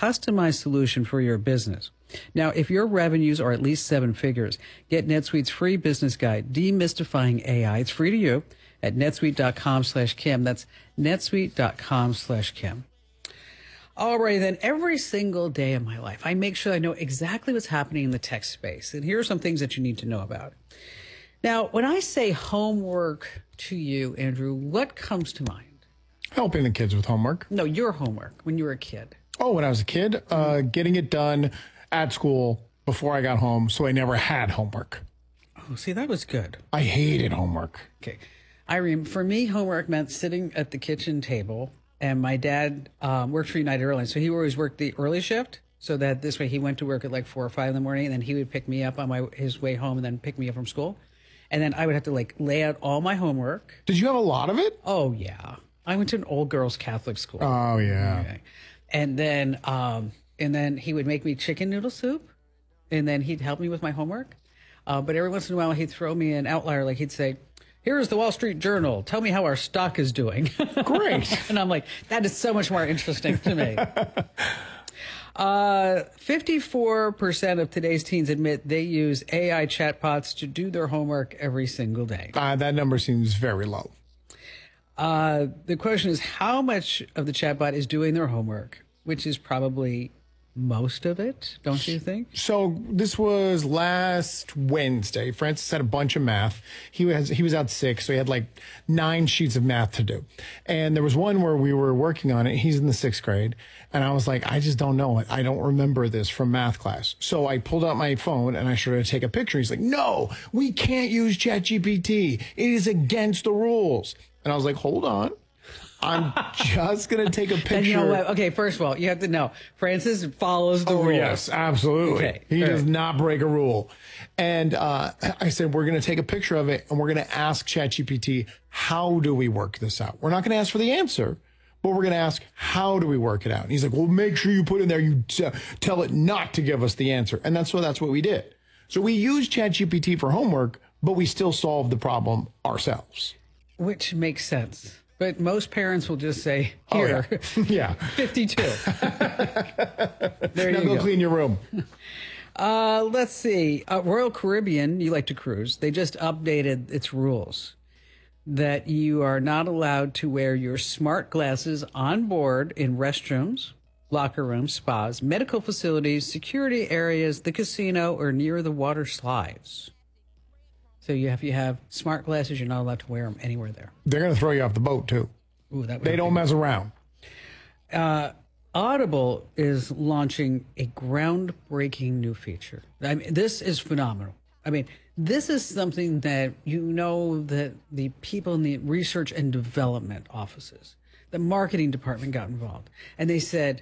customized solution for your business. Now, if your revenues are at least 7 figures, get NetSuite's free business guide, Demystifying AI. It's free to you at netsuite.com/Kim. That's netsuite.com/Kim. All right, then every single day of my life, I make sure I know exactly what's happening in the tech space. And here are some things that you need to know about. Now, when I say homework to you, Andrew, what comes to mind? Helping the kids with homework. No, your homework when you were a kid. Oh, when I was a kid, getting it done at school before I got home, so I never had homework. Oh, see, that was good. I hated homework. Okay. For me, homework meant sitting at the kitchen table, and my dad worked for United Airlines, so he always worked the early shift, so that this way he went to work at like 4 or 5 in the morning, and then he would pick me up on his way home and then pick me up from school. And then I would have to like lay out all my homework. Did you have a lot of it? Oh, yeah. I went to an old girls Catholic school. Oh, yeah. Okay. And then he would make me chicken noodle soup, and then he'd help me with my homework. But every once in a while, he'd throw me an outlier. Like he'd say, "Here's the Wall Street Journal. Tell me how our stock is doing." Great. And I'm like, that is so much more interesting to me. 54% of today's teens admit they use AI chatbots to do their homework every single day. That number seems very low. The question is, how much of the chatbot is doing their homework, which is probably most of it, don't you think? So this was last Wednesday. Francis had a bunch of math. He was out sick, so he had like 9 sheets of math to do. And there was one where we were working on it. He's in the 6th grade. And I was like, I just don't know it. I don't remember this from math class. So I pulled out my phone and I started to take a picture. He's like, "No, we can't use ChatGPT. It is against the rules." And I was like, "Hold on. I'm just going to take a picture." And you know what? Okay, first of all, you have to know, Francis follows the rules. Yes, absolutely. Okay, he does not break a rule. And I said, we're going to take a picture of it and we're going to ask ChatGPT, how do we work this out? We're not going to ask for the answer, but we're going to ask, how do we work it out? And he's like, well, make sure you put in there, you tell it not to give us the answer. And that's what we did. So we used ChatGPT for homework, but we still solved the problem ourselves. Which makes sense. But most parents will just say, here, oh, yeah. 52. There now you go go. Clean your room. Let's see. Royal Caribbean, you like to cruise, they just updated its rules that you are not allowed to wear your smart glasses on board in restrooms, locker rooms, spas, medical facilities, security areas, the casino, or near the water slides. So if you have smart glasses, you're not allowed to wear them anywhere there. They're going to throw you off the boat, too. Ooh, they don't mess around. Audible is launching a groundbreaking new feature. I mean, this is phenomenal. I mean, this is something that that the people in the research and development offices, the marketing department got involved. And they said,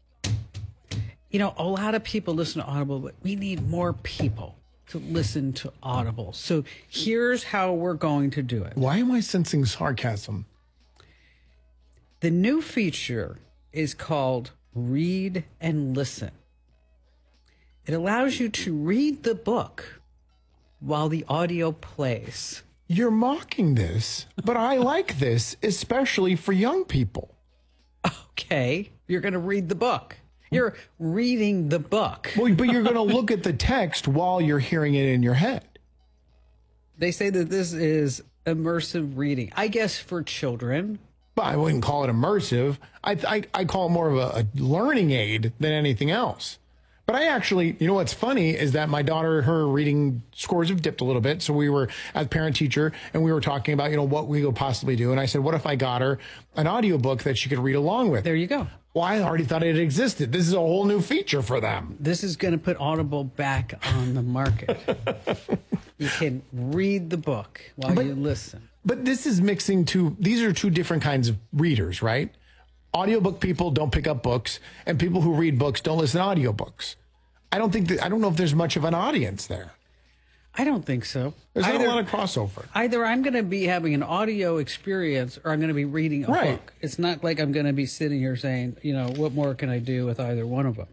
a lot of people listen to Audible, but we need more people to listen to Audible. So here's how we're going to do it. Why am I sensing sarcasm? The new feature is called Read and Listen. It allows you to read the book while the audio plays. You're mocking this, but I like this, especially for young people. Okay, you're going to read the book. You're reading the book. Well, but you're going to look at the text while you're hearing it in your head. They say that this is immersive reading, I guess, for children. But I wouldn't call it immersive. I call it more of a learning aid than anything else. But I actually, what's funny is that my daughter, her reading scores have dipped a little bit. So we were as parent teacher and we were talking about, what we could possibly do. And I said, what if I got her an audiobook that she could read along with? There you go. Well, I already thought it existed. This is a whole new feature for them. This is going to put Audible back on the market. You can read the book while you listen. But this is these are two different kinds of readers, right? Audiobook people don't pick up books, and people who read books don't listen to audiobooks. I don't know if there's much of an audience there. I don't think so. There's not a lot of crossover. Either I'm going to be having an audio experience or I'm going to be reading a book. It's not like I'm going to be sitting here saying, what more can I do with either one of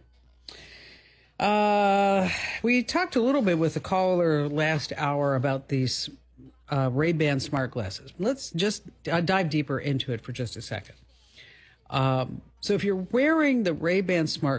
them? We talked a little bit with the caller last hour about these Ray-Ban smart glasses. Let's just dive deeper into it for just a second. So if you're wearing the Ray-Ban smart